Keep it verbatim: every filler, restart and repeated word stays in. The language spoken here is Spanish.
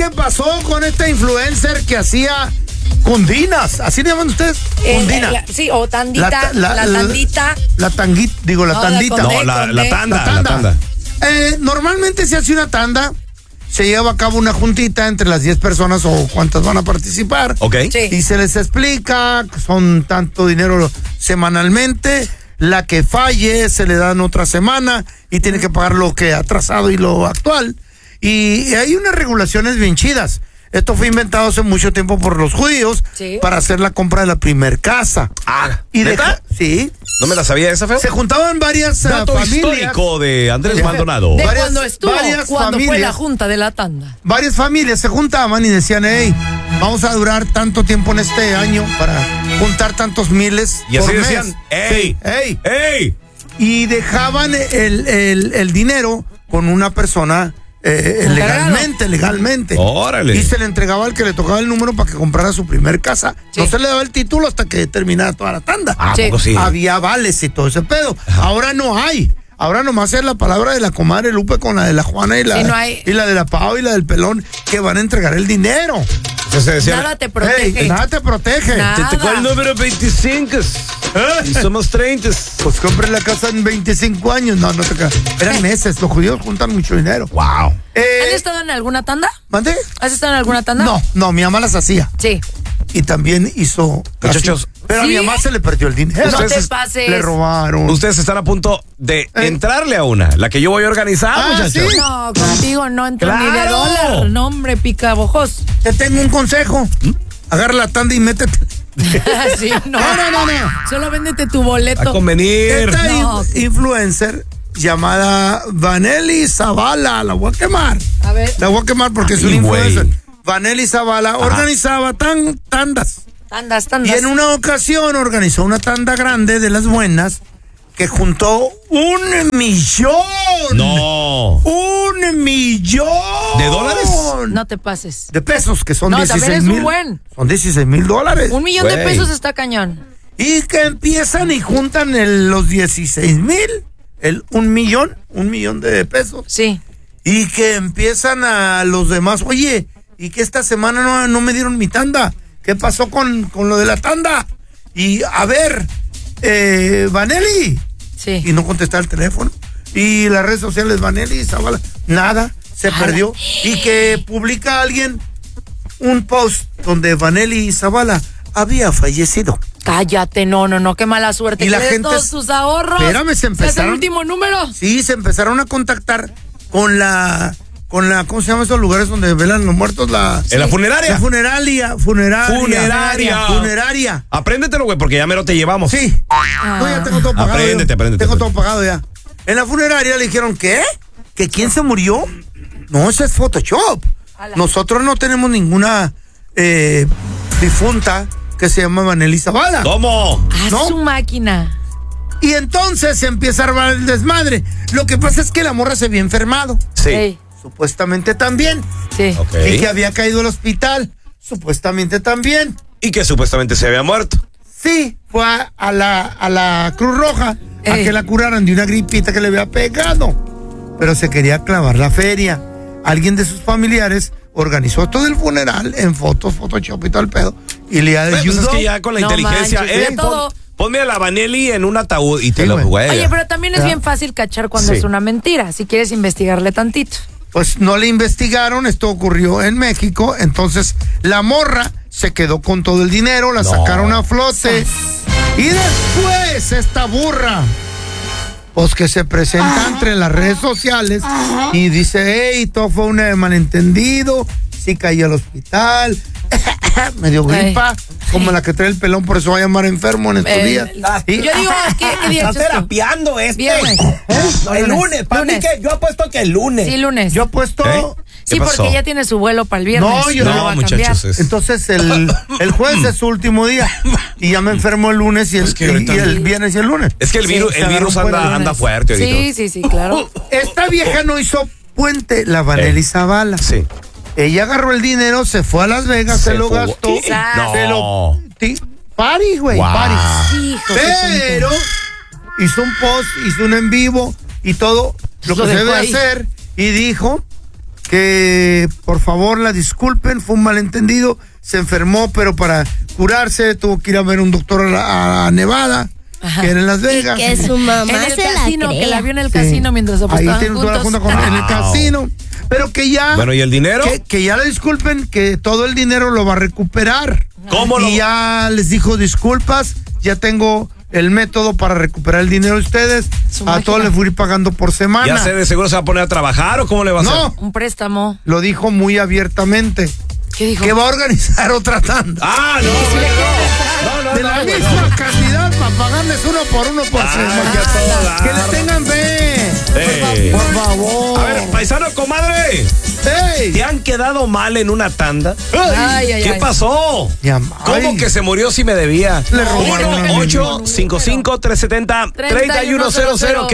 qué pasó con esta influencer que hacía cundinas? ¿Así le llaman ustedes? Cundina. Eh, la, sí, o tandita, la, la, la tandita. La tanguita, digo, la no, tandita. La no, la, la, tanda, la tanda. La tanda. Eh, normalmente se hace una tanda, se lleva a cabo una juntita entre las diez personas o cuántas van a participar. Ok. Sí. Y se les explica que son tanto dinero semanalmente. La que falle se le dan otra semana y tiene que pagar lo que ha atrasado y lo actual. Y hay unas regulaciones bien chidas. Esto fue inventado hace mucho tiempo por los judíos, sí, para hacer la compra de la primer casa. Ah, y ¿neta? De, sí. ¿No me la sabía esa, feo? Se juntaban varias Dato uh, familias. histórico de Andrés sí, Maldonado. De varias, cuando estuvo, cuando fue la junta de la tanda. Varias familias se juntaban y decían, hey, vamos a durar tanto tiempo en este año para juntar tantos miles y así por decían, mes. ey, sí, hey, ey. Y dejaban el, el, el dinero con una persona eh, legalmente, legalmente. Órale. Y se le entregaba al que le tocaba el número para que comprara su primer casa. Sí. No se le daba el título hasta que terminara toda la tanda. Ah, sí. Sí. Había vales y todo ese pedo. Ajá. Ahora no hay. Ahora nomás es la palabra de la comadre Lupe con la de la Juana y la, sí, no hay... y la de la Pau y la del Pelón que van a entregar el dinero. Entonces, decía, nada te protege. Hey, nada te protege. Nada. Te tocó el número veinticinco. ¿Eh? Y somos treinta. Pues compre la casa en veinticinco años. No, no te caes. Eran meses. Los judíos juntan mucho dinero. Wow. Eh, ¿Has estado en alguna tanda? ¿Mande? ¿Has estado en alguna tanda? No, no, mi mamá las hacía. Sí. Y también hizo... Muchachos. Pero ¿sí? A mi mamá se le perdió el dinero. No te pases. Le robaron. Ustedes están a punto de ¿Eh? entrarle a una, la que yo voy a organizar, ah, muchachos. ¿sí? No, contigo no entro ¡claro! Ni de dólar. No, hombre, picabojos. Te tengo un consejo. ¿Mm? Agarra la tanda y métete. Sí, no. No, no, no, no. Solo véndete tu boleto. A convenir. Esta no. influencer llamada Vanelli Zavala, la voy a quemar. A ver. La voy a quemar porque es una influencer. Vanelli Zavala organizaba tan, tandas. Tandas, tandas. Y en una ocasión organizó una tanda grande de las buenas que juntó un millón. No. Un millón. ¿De dólares? No te pases. De pesos, que son no, dieciséis mil. Buen. Son dieciséis mil dólares. Un millón Wey. de pesos está cañón. Y que empiezan y juntan el, los dieciséis mil, el un millón, un millón de pesos. Sí. Y que empiezan a los demás, oye, y que esta semana no, no me dieron mi tanda. ¿Qué pasó con, con lo de la tanda? Y a ver, eh, Vanelli. Sí. Y no contestaba el teléfono. Y las redes sociales, Vanelli, Zavala, nada, se Ala. perdió. Y que publica alguien un post donde Vanelli Zavala había fallecido. Cállate, no, no, no, qué mala suerte. Y la gente todos tus ahorros. Espérame, se empezaron. ¿Es el último número? Sí, se empezaron a contactar con la, con la, ¿cómo se llaman esos lugares donde velan los muertos? La, ¿En la funeraria? La funeraria, funeraria. Funeraria. Funeraria. Apréndetelo, güey, porque ya mero te llevamos. Sí. Ah. No, ya tengo todo pagado. Apréndete, yo. apréndete. Tengo apréndete. todo pagado ya. En la funeraria le dijeron, ¿qué? ¿Que quién se murió? No, eso es Photoshop. Ala. Nosotros no tenemos ninguna eh, difunta que se llama Vanelli Zavala. ¿Cómo? A ¿No? su máquina. Y entonces se empieza a armar el desmadre. Lo que pasa es que la morra se había enfermado. Sí. Hey. Supuestamente también. Sí. Ok. Y que había caído al hospital. Supuestamente también. Y que supuestamente se había muerto. Sí, fue a, a la, a la Cruz Roja a Ey. que la curaran de una gripita que le había pegado. Pero se quería clavar la feria. Alguien de sus familiares organizó todo el funeral en fotos, Photoshop y todo el pedo. Y le Pues ayudó. es que ya con la No inteligencia, manches, eh, ya todo. pon- ponme a la Vanelli en un ataúd y te Sí, lo güey. güey. Oye, pero también es Ya. bien fácil cachar cuando Sí. es una mentira, si quieres investigarle tantito. Pues no le investigaron, esto ocurrió en México, entonces la morra se quedó con todo el dinero, la No. sacaron a flote. Y después esta burra, pues que se presenta entre las redes sociales y dice, hey, todo fue un malentendido, sí caí al hospital, me dio gripa, Ay. como la que trae el pelón, por eso va a llamar enfermo en estos Eh, días. Y- Yo digo, ¿qué, qué día es Está esto? terapiando este. Viernes. No, el Lunes. lunes. Para mí Lunes. que yo apuesto que el lunes. Sí, lunes. Yo he puesto... ¿Eh? sí, ¿Qué pasó? porque ya tiene su vuelo para el viernes. No, yo lo no, va a muchachos, cambiar. es- Entonces el, el jueves es su último día y ya me enfermo el lunes y el, Es que y- ahorita- y el viernes y el lunes. Es que el Sí, virus, se el virus agarró anda, fuera. anda fuerte ahorita. Sí, sí, sí, claro. Esta vieja no hizo puente, la Vanelli Eh. Zavala. Sí. Ella agarró el dinero, se fue a Las Vegas, se, Se lo fugó. gastó. ¿Qué? Se No. lo... ti- Party, güey, Wow. party. Sí, hijo de Pero tonto. hizo un post, hizo un en vivo y todo lo Lo que se dejó debe ahí. hacer y dijo que por favor la disculpen, fue un malentendido, se enfermó, pero para curarse tuvo que ir a ver un doctor a, la- a Nevada, Ajá. que era en Las Vegas. Que su mamá En el se la casino, que crea. la vio en el Sí. casino mientras Ahí apostaban tienen toda la juntos. junta con en el Wow. casino, pero que ya Bueno, ¿y el dinero? que, que ya le disculpen, que todo el dinero lo va a recuperar. ¿Cómo y lo- ya les dijo disculpas, ya tengo el método para recuperar el dinero de ustedes. Su A máquina. todos les voy a ir pagando por semana. ¿Ya se de seguro se va a poner a trabajar o cómo le va a No, hacer? Un préstamo. lo dijo muy abiertamente, ¿Qué dijo? que va a organizar otra tanda. Ah, no, no, no, no, de no, la no, misma no. cantidad para pagarles uno por uno por Ah, semana. que a todo dar. Que les tengan fe. Ey. Por favor. A ver, paisano, comadre, Ey. ¿te han quedado mal en una tanda? Ay, ay, ¿Qué ay. pasó? Ya, ¿Cómo ay. que se murió si me debía? Le robaron a mi ocho cinco cinco, tres siete cero, tres uno cero cero.